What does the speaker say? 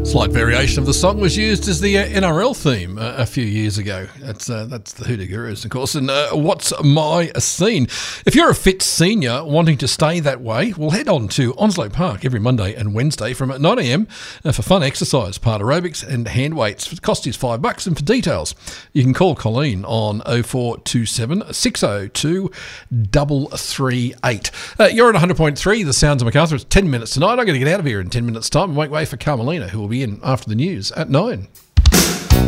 Slight variation of the song was used as the NRL theme a few years ago. That's the Hoodoo Gurus, of course. And what's my scene? If you're a fit senior wanting to stay that way, well, head on to Onslow Park every Monday and Wednesday from 9 a.m. For fun exercise, part aerobics and hand weights. The cost is $5, and for details, you can call Colleen on 0427 602 338. You're at 100.3, the Sounds of Macarthur. It's 10 minutes tonight. I'm going to get out of here in 10 minutes' time and make way for Carmelina, who will be in after the news at 9.